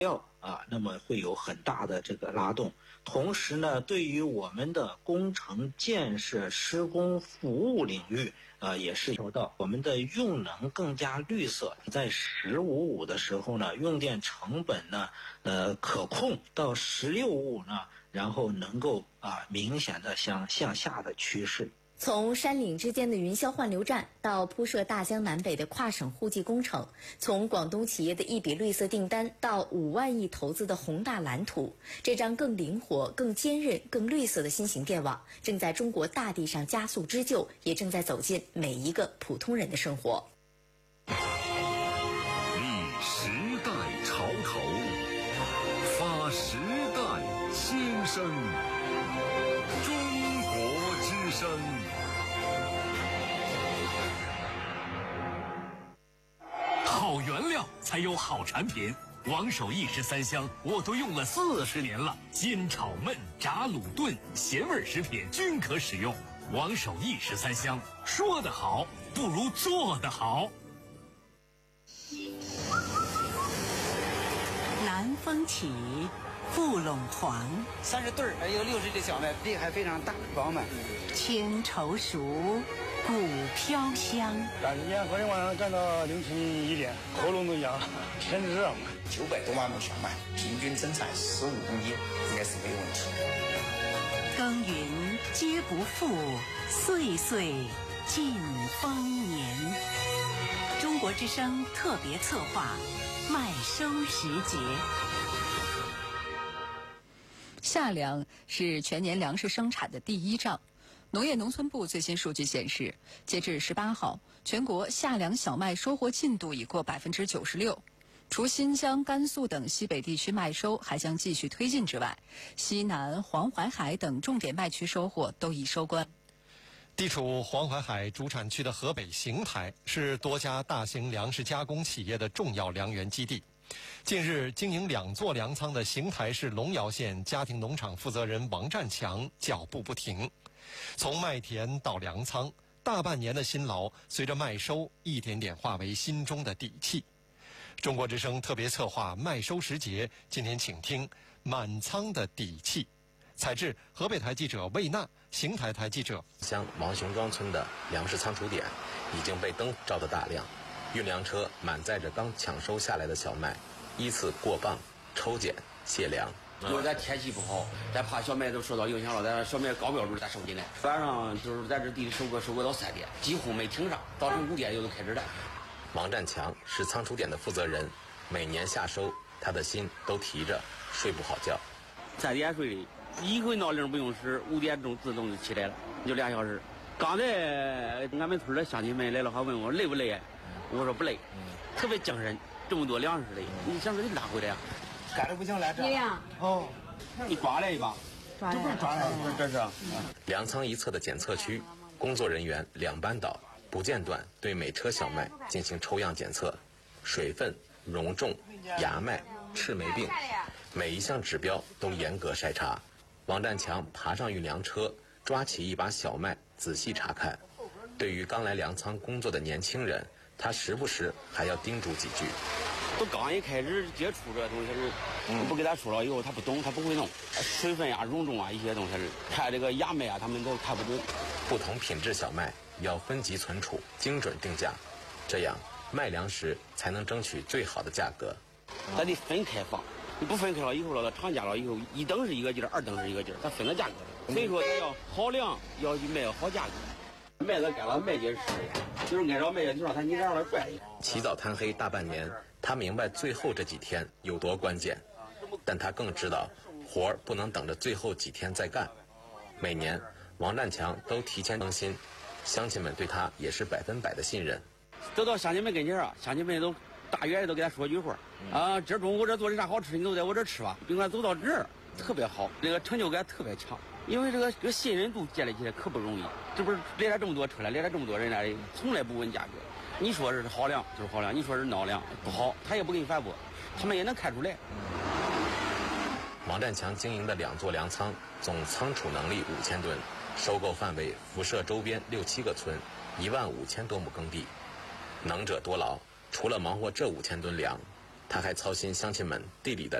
料啊，那么会有很大的这个拉动。同时呢，对于我们的工程建设、施工服务领域也是求到我们的用能更加绿色。在15.5的时候呢，用电成本呢可控，到16.5呢，然后能够明显的向下的趋势。 从山岭之间的云霄换流站到铺设大江南北的跨省互济工程，从广东企业的一笔绿色订单到5万亿投资的宏大蓝图，这张更灵活、更坚韧、更绿色的新型电网正在中国大地上加速织就，也正在走进每一个普通人的生活。 历时代潮头，发时代新生，中国之声。 好原料才有好产品，王守义13香我都用了40年了，煎炒焖炸卤炖咸味食品均可使用。王守义13香，说得好不如做得好。 南风起，富陇黄 ，30对儿，有60的小麦，粒还非常大饱满。 青稠熟，谷飘香。 干年昨天晚上干到凌晨1点，喉咙都痒，天热嘛。 900多万亩小麦，平均增产15公斤，应该是没有问题。 耕耘皆不负，岁岁尽丰年。中国之声特别策划，麦收时节。 夏粮是全年粮食生产的第一仗。农业农村部最新数据显示，截至18号，全国夏粮小麦收获进度已过96%。除新疆、甘肃等西北地区麦收还将继续推进之外，西南、黄淮海等重点麦区收获都已收官。 地处黄淮海主产区的河北邢台是多家大型粮食加工企业的重要粮源基地。近日，经营2座粮仓的邢台市龙窑县家庭农场负责人王占强脚步不停，从麦田到粮仓，大半年的辛劳随着麦收一点点化为心中的底气。中国之声特别策划麦收时节，今天请听满仓的底气。采制河北台记者魏娜，邢台台记者。 乡王雄庄村的粮食仓储点已经被灯照得大亮，运粮车满载着刚抢收下来的小麦，依次过磅、抽检、卸粮。 因为咱天气不好，咱怕小麦都受到影响了，咱小麦高标准咱收进来。晚上就是在这地里收割到3点，几乎没停上，早晨5点就都开始了。 王占强是仓储点的负责人，每年夏收，他的心都提着，睡不好觉。 3点睡，一回闹铃不用使，5点钟自动就起来了，就2小时。刚才俺们村的乡亲们来了，还问我累不累，我说不累，特别精神。这么多粮食的，你想给拿回来呀？ 赶着不行来这。 哦，你抓来一把， 这不是抓来， 这是。 粮仓一侧的检测区，工作人员2班倒，不间断对每车小麦进行抽样检测，水分、容重、芽麦、赤霉病，每一项指标都严格筛查。王占强爬上运粮车，抓起一把小麦仔细查看。对于刚来粮仓工作的年轻人，他时不时还要叮嘱几句。 都刚一开始接触这东西是，不给他说了以后他不懂，他不会弄。水分呀、容重啊一些东西是，看这个芽麦啊，他们都看不懂。 不同品质小麦要分级存储，精准定价，这样卖粮时才能争取最好的价格。 咱得分开放，你不分开了以后了，厂家了以后1等是一个劲儿，2等是一个劲儿，它分个价格。所以说，它要好粮，要卖好价格。麦子干了，麦秸吃的，就是按照麦秸头上，你让它拽一下。 起早贪黑大半年，他明白最后这几天有多关键，但他更知道活儿不能等着最后几天再干。每年王占强都提前更新，乡亲们对他也是100%的信任。 走到乡亲们跟前啊，乡亲们都大约都给他说句话啊，今儿中午我这做的啥好吃，你都在我这吃吧。宾馆走到这儿特别好，这个成就感特别强，因为这个信任度建立起来可不容易。这不是来了这么多车来了这么多人来，从来不问价格。你说是好粮就是好粮，你说是孬粮不好，他也不给你反驳，他们也能看出来。 王占强经营的2座粮仓总仓储能力5000吨，收购范围辐射周边6、7个村，15000多亩耕地。能者多劳，除了忙活这5000吨粮， 他还操心乡亲们地里的